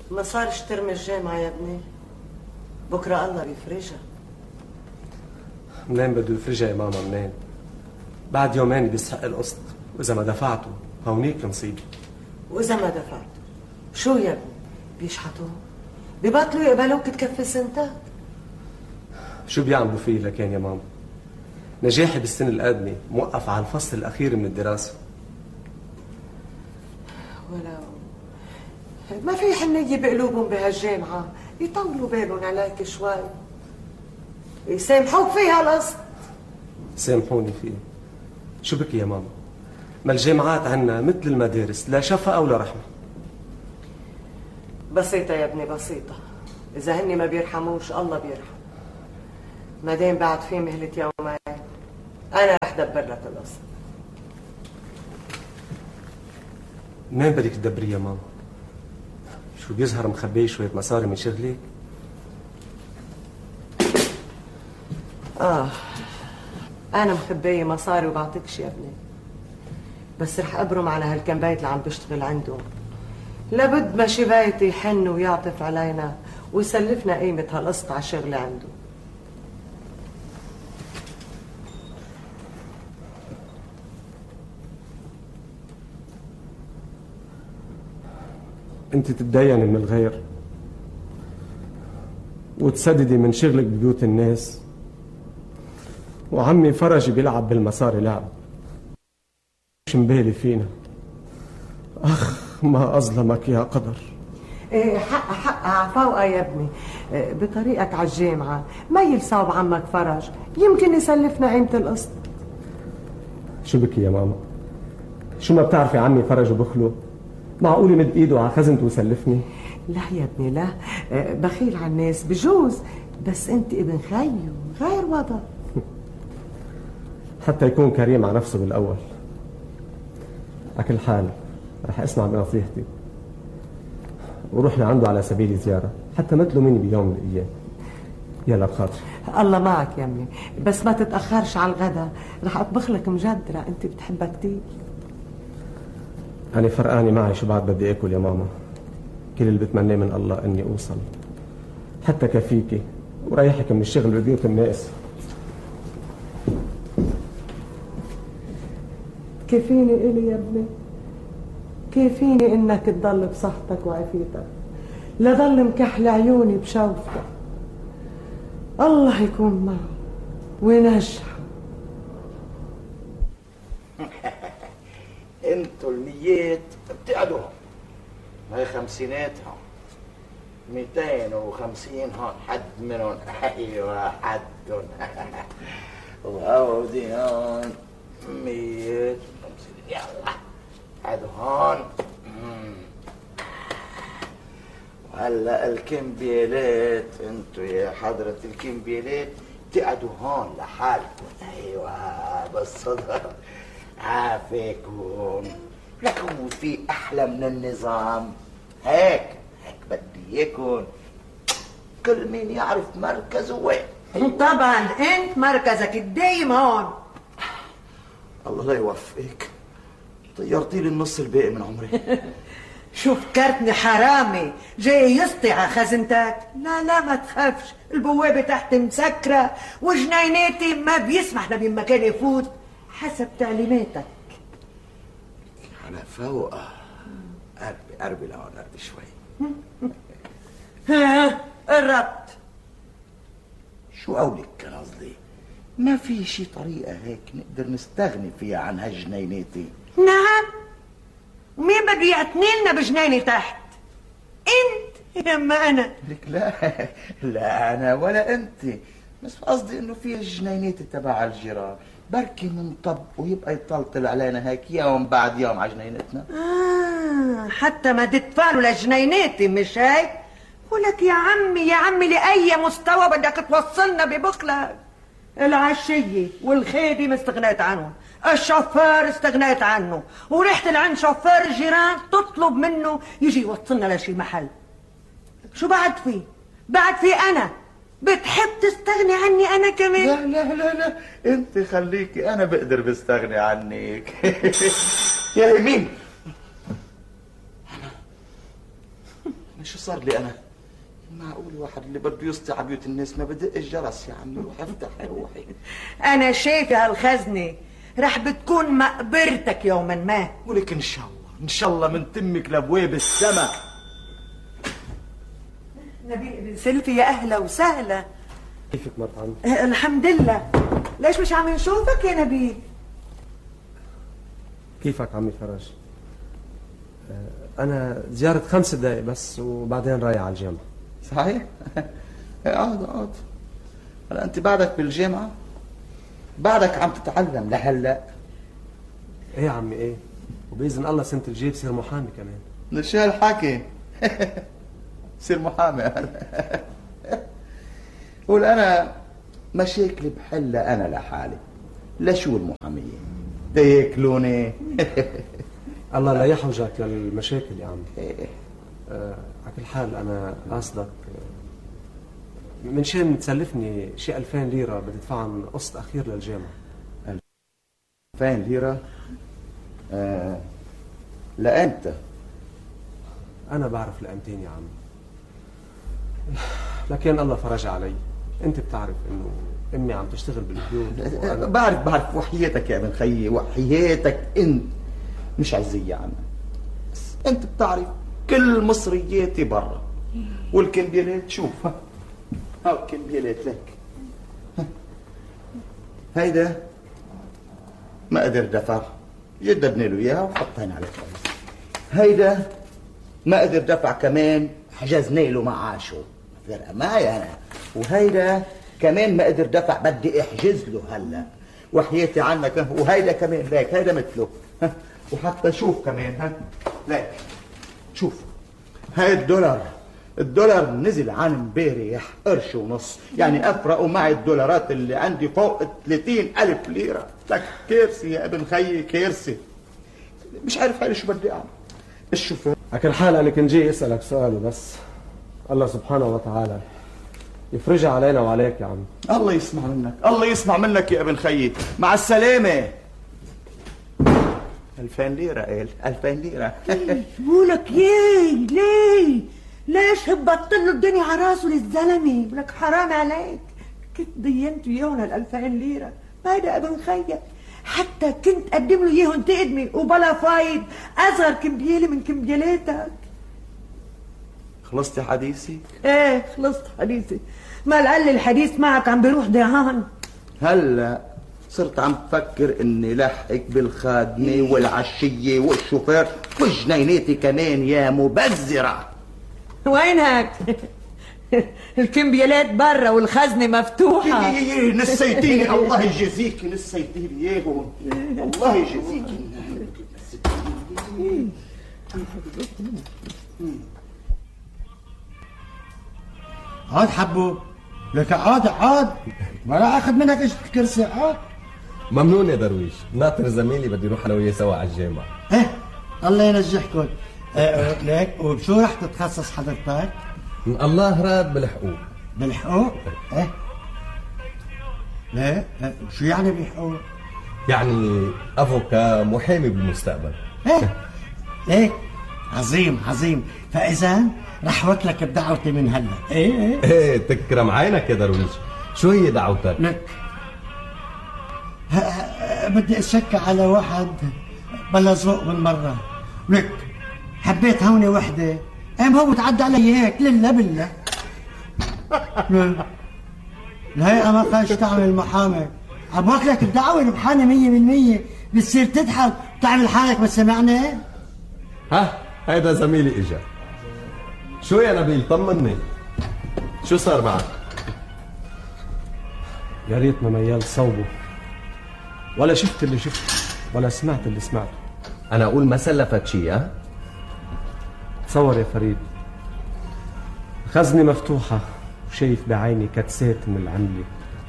ما صارش ترمي الجامعة يا ابني، بكرة الله يفرجها. منين بده يفرجها يا ماما؟ منين؟ بعد يومين بيسحق القسط، وإذا ما دفعته هونيك نصيبي. وإذا ما دفعته شو يا ابني؟ بيشحطوه؟ ببطلوا يقبلوك تكفي سنتك؟ شو بيعملوا فيه لكان يا ماما؟ نجاحي بالسنة القادمة موقف على الفصل الأخير من الدراسة. ولو ما في حنية بقلوبهم بهالجامعة يطولوا بالهم عليك شوي، يسامحوك فيها القسط. سامحوني فيه. شو بكي يا ماما؟ ما الجامعات عنا مثل المدارس، لا شفقة ولا رحمة. بسيطة يا ابني بسيطة، إذا هني ما بيرحموش الله بيرحم. ما دام بعد في مهلة يومين أنا رح دبر لك القسط. منين بدك تدبري يا ماما؟ شو بيظهر مخبي شوية مصاري من شغلك؟ أنا مخبية مصاري وبعطيكش يا ابني، بس رح أبرم على هالكم بيت اللي عم بشتغل عندهم. لابد ما شي بيت يحن ويعطف علينا ويسلفنا قيمة هالقسط على شغل عنده. انت تتديني من الغير وتسددي من شغلك ببيوت الناس، وعمي فرجي بيلعب بالمصاري لعب. مش مبالي فينا. اخ ما اظلمك يا قدر. ايه حق عفاوقة يا ابني، بطريقك على الجامعة ما يلصاب عمك فرج، يمكن يسلفنا قيمة القسط. شو بكي يا ماما؟ شو ما بتعرفي عمي فرج وبخله؟ معقول يمد ايده على خزنته ويسلفني؟ لا يا ابني لا، بخيل على الناس بجوز، بس انت ابن خيو غير وضع. حتى يكون كريم على نفسه بالاول. على كل حال رح اسمع بنصيحتي وروح لعنده على سبيل زياره، حتى مثله مني بيوم من الايام. يلا بخاطري. الله معك يا امي، بس ما تتاخرش على الغدا، رح اطبخ لك مجدره انت بتحبها كتير. أنا فرقاني معي شو بعد بدي آكل يا ماما. كل اللي بتمناه من الله إني أوصل حتى كفيكي وريحك من الشغل ببيوت الناس. كفيني إلي يا ابني، كفيني إنك تضل بصحتك وعافيتك، لا ضل مكحل عيوني بشوفتك. الله يكون معه وينجحه. انتوا الميات بتقعدوا هاي خمسيناتهم 250 هون حد منهم. ايوه حدهم. وهودي هون 150. يلا قعدوا هون. وهلا الكمبيالات، انتوا يا حضرة الكمبيالات بتقعدوا هون لحالكم. ايوه بالصدر عافاكم. لكم في احلى من النظام. هيك بدي اياكم كل مين يعرف مركزه وين. طبعا انت مركزك الدايم هون. الله لا يوفقك، طيرتي لي النص الباقي من عمري. شو فكرتني حرامي جاي يسطي على خزنتك؟ لا لا ما تخافش، البوابة تحت مسكرة وجنيناتي ما بيسمح لمن مكان يفوت حسب تعليماتك. على فوق. قربي لهون، قربي شوي. ها قربت. شو قولك كان قصدي؟ ما في شي طريقة هيك نقدر نستغني فيها عن هالجنيناتي؟ نعم، مين بده يعتني لنا بجنينة تحت؟ انت يما انا؟ لك لا لا انا ولا انت، بس قصدي انه في الجنينات تبع الجيران بركي منطب ويبقى يطلطل علينا هيك يوم بعد يوم على جنينتنا. حتى ما تدفعوا لجنيناتي مش هيك؟ ولك يا عمي يا عمي لأي مستوى بدك توصلنا ببخلك؟ العشية والخيبة استغنيت عنهم، الشوفير استغنيت عنه، ورحت لعند شوفير الجيران تطلب منه يجي يوصلنا لشي محل. شو بعد في؟ بعد في أنا بتحب تستغني عني أنا كمان؟ لا لا لا لا، انت خليكي، انا بقدر بستغني عنك. يا يمين شو صار لي انا؟ معقول واحد اللي بده يسطي على بيوت الناس ما بدق الجرس يا عمي؟ روح افتح روحي. انا شايفه هالخزنه رح بتكون مقبرتك يوما ما. ولك ان شاء الله ان شاء الله من تمك لابواب السما. نبيل ابن سلفي يا اهلا وسهلا. كيفك مرحبا؟ الحمد لله. ليش مش عم نشوفك يا نبيل؟ كيفك عمي فرج؟ أنا زيارة 5 دقايق بس وبعدين رايح على الجامعة. صحيح؟ اقعد. هلا أنت بعدك بالجامعة؟ بعدك عم تتعلم لهلا؟ إيه يا عمي إيه؟ وبإذن الله سنة الجاي بصير محامي كمان. من شو هالحكي؟ صير محامي. قول أنا مشاكلي بحلها أنا لحالي. لشو المحامية؟ تاكلوني. الله لا يحوجك للمشاكل يا عمي. على كل حال أنا قاصدك من شان تسلفني شي 2000 ليرة بدي ادفعهم قسط أخير للجامعة. 2000 ليرة؟ لأمتى؟ أنا بعرف لأمتين يا عمي، لكن الله فرج علي. أنت بتعرف إنه أمي عم تشتغل بالبيوت وأنا بعرف وحياتك يا ابن خيي، وحياتك أنت مش عزية يا عمي. بس أنت بتعرف كل مصرياتي برا، والكمبيالات شوف هاو الكمبيالات لك. هيدا ما قدر دفع، جددنا له اياها وحطينا على الفلوس. هيدا ما قدر دفع كمان، حجزنا له معاشه، فرقة معي انا. وهيدا كمان ما قدر دفع، بدي احجز له هلا وحياتي عنك. وهيدا كمان ليك، هيدا مثله. وحتى شوف كمان ليك شوف، هاي الدولار نزل عن امبارح قرش ونص، يعني افرقوا معي الدولارات اللي عندي فوق 30,000 ليرة. لك كارثة يا ابن خيي، كارثة. مش عارف هاي شو بدي اعمل. الشوفير على كل حال أنا كنت جاي أسألك سؤال بس. الله سبحانه وتعالى يفرجها علينا وعليك يا عم. الله يسمع منك، الله يسمع منك يا ابن خيي. مع السلامة. 2000 ليرة قال 2000 ليرة. بقولك ليه ليش هبطت له الدنيا على راسه للزلمه؟ بقولك حرام عليك، كنت دينته اياهم 2000 ليرة. هيدا ابن خيك حتى كنت قدم له اياهم تقدمي وبلا فايد، اصغر كمبيالة من كمبيالاتك. خلصتي حديثي؟ ايه خلصت حديثي. ما لعل الحديث معك عم بيروح ضيعان. هلا صرت عم تفكر اني لحقك بالخادمة والعشية والشوفير وجنيناتي كمان يا مبذرة. وينك؟ الكمبيالات برا والخزنة مفتوحة. نسيتيني. الله يجازيك، نسيتيني اياهم. الله يجازيك. عاد حبو لك عاد ما راح اخذ منك اجت الكرسي. عاد ممنون يا درويش، ناطر زميلي بدي اروح انا وياه سوا على الجامعة. الله ينجحكم. ليك وبشو رح تتخصص حضرتك؟ من الله راد بالحقوق. بالحقوق؟ ليه؟ شو يعني بالحقوق؟ يعني افوكا، محامي بالمستقبل. ليك عظيم. فاذا رح وكلك بدعوتي من هلا. ايه تكرم عينك يا درويش. شو هي دعوتك؟ لك بدي اتشكى على واحد بلا ذوق بالمرة. لك حبيت هوني وحدة، قام هو تعدى علي هيك بالله. الهيئة ما كانش تعمل محامي، عم واكلك الدعوة بحالي 100%. بتصير تضحك وتعمل حالك ما سمعني. هيدا زميلي اجا. شو يا نبيل طمني، شو صار معك؟ يا ريتنا ميال صوبه، ولا شفت اللي شفته ولا سمعت اللي سمعته. انا اقول ما سلفك شيء. تصور يا فريد، خزني مفتوحة وشايف بعيني كتسات من العملة،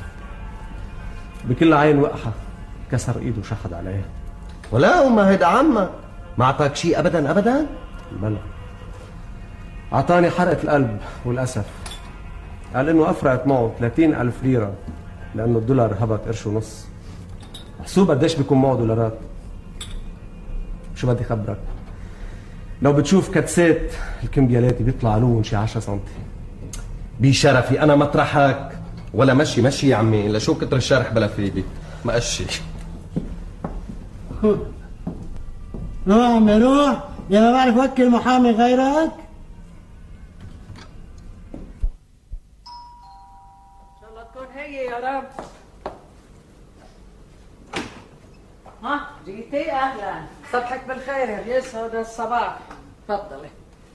بكل عين وقحة كسر ايده وشحد عليها. ولا وما هيدا عمك ما اعطاك شيء ابدا؟ بلا، اعطاني حرقة القلب والاسف. قال انه افرقت معه 30,000 ليرة لانه الدولار هبط قرش ونص. حسوب قديش بيكون معه دولارات. شو بدي خبرك، لو بتشوف كتسات الكمبيالاتي بيطلع لون شي 10 سم. بشرفي انا مطرحك ولا مشي يا عمي، لشو كتر الشرح بلا فيدي ما قشي. روح عمي روح، يا ما بعرف وكل محامي غيرك. ان شاء الله تكون هي يا رب. ها جيتي؟ اهلا، صبحك بالخير يا يسعد الصباح. تفضلي.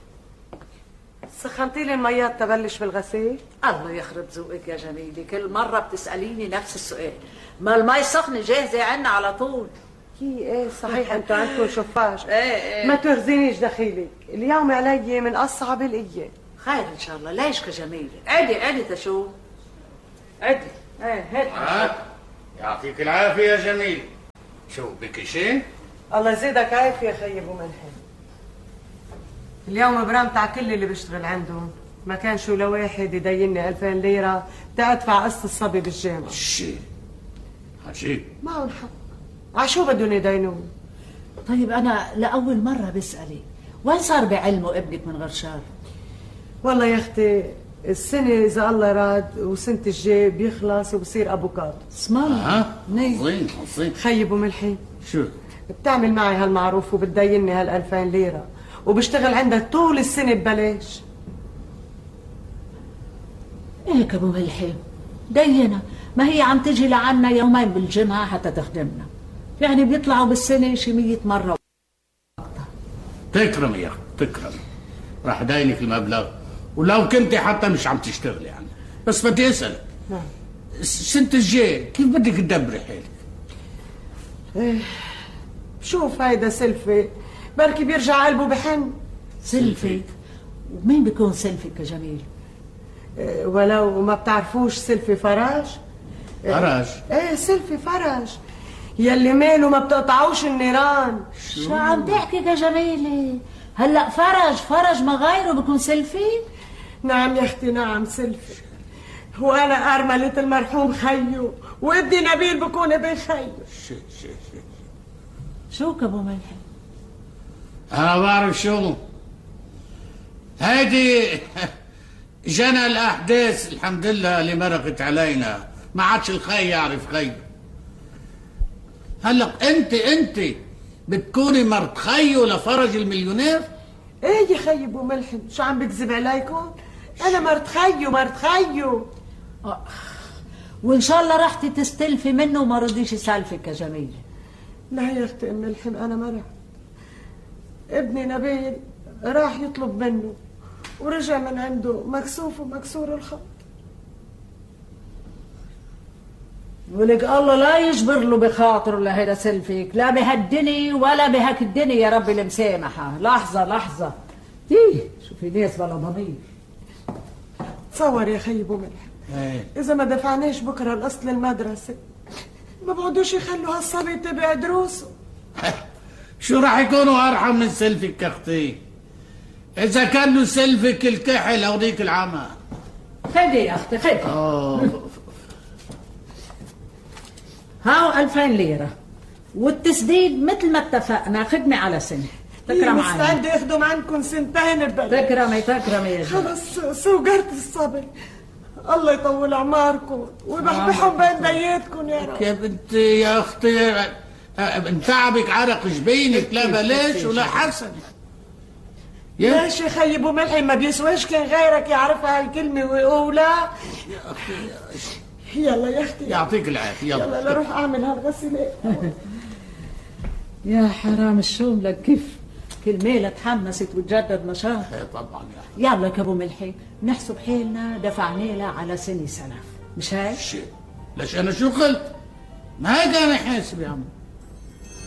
سخنتي لي الميات تبلش بالغسيل؟ الله يخرب ذوقك يا جميلة، كل مرة بتسأليني نفس السؤال. ما المي سخنة جاهزة عنا على طول. ايه صحيح انتوا عندكم شفاش. ايه ما ترزينيش دخيلك، اليوم علي من اصعب الايام. خير ان شاء الله. ليش كجميلة؟ عدي تشوف. عدي. ايه هات. يعطيك العافية يا جميل. شو بك شيء؟ الله يزيدك عافية يا خيي ابو ملحم. اليوم برامت على كل اللي بيشتغل عندهم، ما كان شو لواحد يديني 2000 ليرة تأدفع قسط الصبي بالجامعة. شيء عجيب. معهم حق، عشو بدهم يدينون؟ طيب أنا لأول مرة بسألي، وين صار بعلمه ابنك من غير شر؟ والله يا أختي السنة إذا الله راد وسنة الجاي بيخلص وبصير أبوكات. اسم الله. عظيم عظيم. خيي ابو ملحم شو؟ بتعمل معي هالمعروف وبتديني هال 2000 ليرة وبشتغل عندك طول السنة ببلاش. هيك ابو ملحم دينا، ما هي عم تجي لعنا يومين بالجمعة حتى تخدمنا، يعني بيطلعوا بالسنة شي 100 مرة. تكرمي يا أخي تكرمي، راح داينك المبلغ ولو كنت حتى مش عم تشتغلي يعني. بس بدي أسألك، سنة الجاي كيف بدك تدبري حالك؟ شو فايدة سلفي؟ بركي بيرجع قلبه بحن. سلفي؟ ومين بيكون سلفك يا جميل؟ ولو ما بتعرفوش سلفي فرج؟ فرج؟ ايه سلفي فرج يلي ماله ما بتقطعوش النيران. شو عم تحكي يا جميلة؟ هلا فرج ما غيره بيكون سلفي؟ نعم يا اختي نعم سلفي، وانا ارملة المرحوم خيو وابني نبيل بكون ابن خيو. شو ابو ملحم؟ أنا بعرف شو هيدي جنى الأحداث الحمد لله اللي مرقت علينا، ما عادش الخي يعرف خي. هلا انت بتكوني مرت خيو لفرج المليونير؟ ايه يا خي ابو ملحم، شو عم بكذب عليكم؟ انا مرت خيو. وان شاء الله رحتي تستلفي منه وما رضيش يسالفك يا جميله. لا يا اختي ام ملحم انا ما رحت. ابني نبيل راح يطلب منه ورجع من عنده مكسوف ومكسور الخط. ولك الله لا يجبر له بخاطره لهيدا سلفك، لا بهالدنيا ولا بهاك الدنيا يا ربي المسامحة. لحظة شوفي ناس بلا ضمير. تصور يا خي ابو ملحم اذا ما دفعناش بكره القسط للمدرسة ما بقعدوش يخلوا هالصبي يتبع دروسه. شو راح يكونوا ارحم من سلفك يا اختي؟ اذا كان له سلفك الكحل او ديك العمى. خدي يا اختي خدي. هاو 2000 ليرة والتسديد مثل ما اتفقنا، خدمة على سنة. تكرم عيني. مستعد يخدم عنكم سنتين ببلاش. تكرمي يا جماعة. خلص سوقرت الصبي. الله يطول اعماركم ويبحبحهم بين بياتكم يا رب. يا بنتي يا اختي تعبك عرق جبينك، لا بلاش ولا حسن. ليش يا خي ابو ملحم ما بيسواش كان غيرك يعرفها هالكلمة ويقولها؟ يلا يا اختي يعطيك العافية. يلا لروح اعمل هالغسيلات. يا حرام الشوم لك كيف كل ميلة تحمست وتجدد نشاط. طبعا يلا يا ابو ملحي نحسب حيلنا دفعنا لها على سنة سلف، مش هيك؟ ليش انا شو قلت؟ ما هيك انا حاسب يا عم.